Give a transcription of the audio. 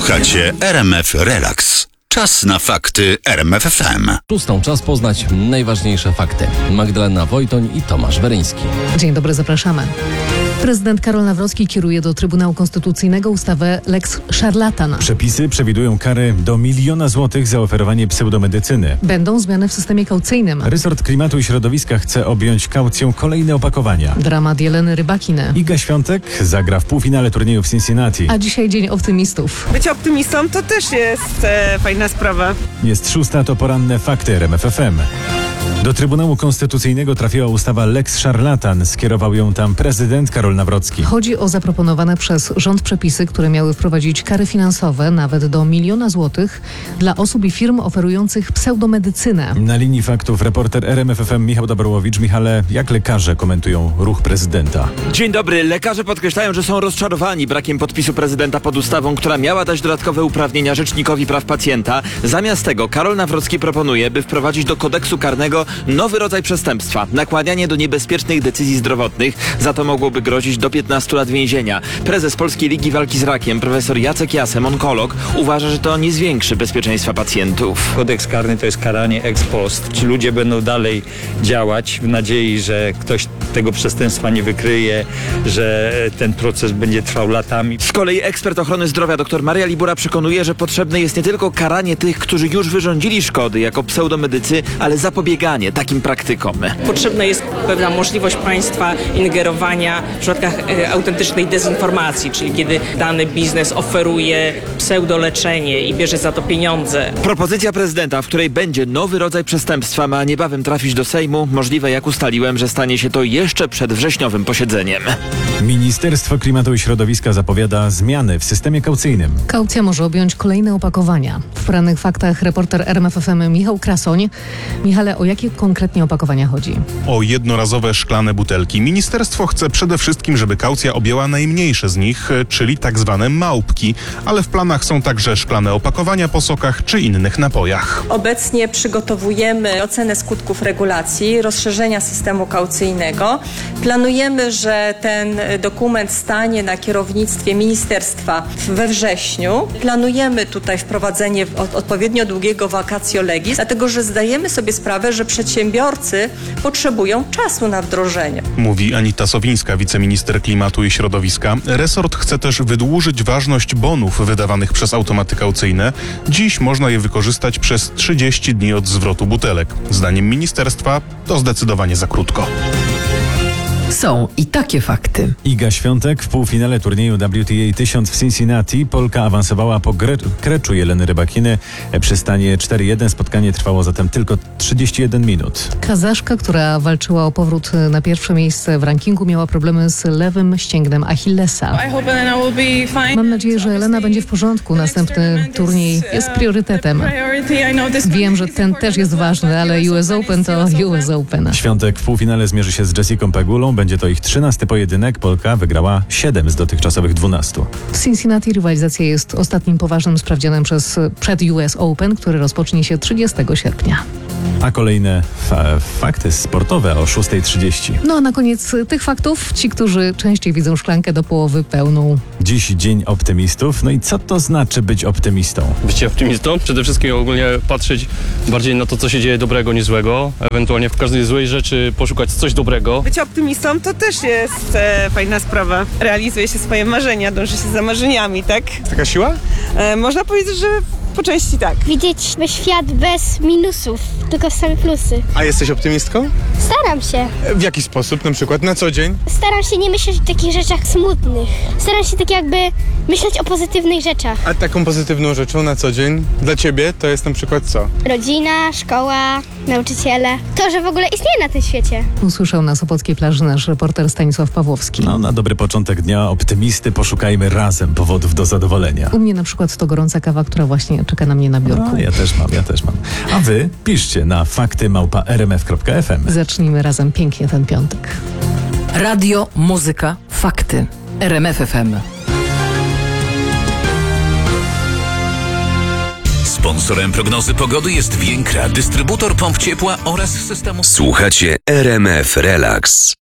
Słuchacie RMF Relax. Czas na fakty RMF FM. Szóstą czas poznać najważniejsze fakty. Magdalena Wojtoń i Tomasz Weryński. Dzień dobry, zapraszamy. Prezydent Karol Nawrocki kieruje do Trybunału Konstytucyjnego ustawę Lex Szarlatan. Przepisy przewidują kary do 1 000 000 złotych za oferowanie pseudomedycyny. Będą zmiany w systemie kaucyjnym. Resort Klimatu i Środowiska chce objąć kaucją kolejne opakowania. Dramat Jeleny Rybakiny. Iga Świątek zagra w półfinale turnieju w Cincinnati. A dzisiaj Dzień Optymistów. Być optymistą to też jest fajna sprawa. Jest 6, to poranne fakty RMF FM. Do Trybunału Konstytucyjnego trafiła ustawa Lex Szarlatan. Skierował ją tam prezydent Karol Nawrocki. Chodzi o zaproponowane przez rząd przepisy, które miały wprowadzić kary finansowe nawet do 1 000 000 złotych dla osób i firm oferujących pseudomedycynę. Na linii faktów reporter RMF FM Michał Dobrowicz. Michale, jak lekarze komentują ruch prezydenta? Dzień dobry. Lekarze podkreślają, że są rozczarowani brakiem podpisu prezydenta pod ustawą, która miała dać dodatkowe uprawnienia Rzecznikowi Praw Pacjenta. Zamiast tego Karol Nawrocki proponuje, by wprowadzić do kodeksu karnego nowy rodzaj przestępstwa. Nakładanie do niebezpiecznych decyzji zdrowotnych. Za to mogłoby grozić do 15 lat więzienia. Prezes Polskiej Ligi Walki z Rakiem, profesor Jacek Jasem, onkolog, uważa, że to nie zwiększy bezpieczeństwa pacjentów. Kodeks karny to jest karanie ex post. Ci ludzie będą dalej działać w nadziei, że ktoś tego przestępstwa nie wykryje, że ten proces będzie trwał latami. Z kolei ekspert ochrony zdrowia dr Maria Libura przekonuje, że potrzebne jest nie tylko karanie tych, którzy już wyrządzili szkody jako pseudomedycy, ale zapobieganie takim praktykom. Potrzebna jest pewna możliwość państwa ingerowania w przypadkach autentycznej dezinformacji, czyli kiedy dany biznes oferuje pseudoleczenie i bierze za to pieniądze. Propozycja prezydenta, w której będzie nowy rodzaj przestępstwa, ma niebawem trafić do Sejmu. Możliwe, jak ustaliłem, że stanie się to jeszcze przed wrześniowym posiedzeniem. Ministerstwo Klimatu i Środowiska zapowiada zmiany w systemie kaucyjnym. Kaucja może objąć kolejne opakowania. W porannych faktach reporter RMF FM Michał Krasoń. Michale, o jakie konkretnie opakowania chodzi? O jednorazowe szklane butelki. Ministerstwo chce przede wszystkim, żeby kaucja objęła najmniejsze z nich, czyli tak zwane małpki, ale w planach są także szklane opakowania po sokach czy innych napojach. Obecnie przygotowujemy ocenę skutków regulacji, rozszerzenia systemu kaucyjnego. Planujemy, że ten dokument stanie na kierownictwie ministerstwa we wrześniu. Planujemy tutaj wprowadzenie odpowiednio długiego vacatio legis, dlatego że zdajemy sobie sprawę, że przedsiębiorcy potrzebują czasu na wdrożenie. Mówi Anita Sowińska, wiceminister klimatu i środowiska. Resort chce też wydłużyć ważność bonów wydawanych przez automaty kaucyjne. Dziś można je wykorzystać przez 30 dni od zwrotu butelek. Zdaniem ministerstwa to zdecydowanie za krótko. Są i takie fakty. Iga Świątek w półfinale turnieju WTA 1000 w Cincinnati. Polka awansowała po kreczu Jeleny Rybakiny. Przystanie 4-1. Spotkanie trwało zatem tylko 31 minut. Kazaszka, która walczyła o powrót na pierwsze miejsce w rankingu, miała problemy z lewym ścięgnem Achillesa. Mam nadzieję, że Elena będzie w porządku. Następny turniej jest priorytetem. Wiem, że ten też jest ważny, ale US Open to US Open. Świątek w półfinale zmierzy się z Jessicą Pegulą. Będzie to ich 13. pojedynek. Polka wygrała 7 z dotychczasowych 12. W Cincinnati rywalizacja jest ostatnim poważnym sprawdzianem przed US Open, który rozpocznie się 30 sierpnia. A kolejne fakty sportowe o 6:30. No a na koniec tych faktów ci, którzy częściej widzą szklankę do połowy pełną. Dziś Dzień Optymistów. No i co to znaczy być optymistą? Bycie optymistą? Przede wszystkim ogólnie patrzeć bardziej na to, co się dzieje dobrego niż złego. Ewentualnie w każdej złej rzeczy poszukać coś dobrego. Być optymistą to też jest fajna sprawa. Realizuje się swoje marzenia, dąży się za marzeniami, tak? Taka siła? Można powiedzieć, że po części tak. Widzieć świat bez minusów, tylko same plusy. A jesteś optymistką? Staram się. W jaki sposób? Na przykład na co dzień? Staram się nie myśleć o takich rzeczach smutnych. Staram się tak jakby myśleć o pozytywnych rzeczach. A taką pozytywną rzeczą na co dzień dla ciebie to jest na przykład co? Rodzina, szkoła, nauczyciele. To, że w ogóle istnieje na tym świecie. Usłyszał na Sopockiej plaży nasz reporter Stanisław Pawłowski. No, na dobry początek dnia optymisty poszukajmy razem powodów do zadowolenia. U mnie na przykład to gorąca kawa, która właśnie czeka na mnie na biurku. No, ja też mam. A wy piszcie na fakty@rmf.fm. Zacznijmy razem pięknie ten piątek. Radio, muzyka, fakty. RMF FM. Sponsorem prognozy pogody jest Więkra, dystrybutor pomp ciepła oraz systemu... Słuchacie RMF Relax.